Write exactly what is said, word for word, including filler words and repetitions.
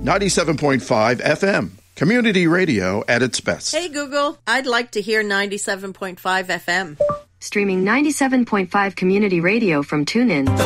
ninety-seven point five F M. Community radio at its best. Hey, Google, I'd like to hear ninety-seven point five F M. Streaming ninety-seven point five community radio from TuneIn.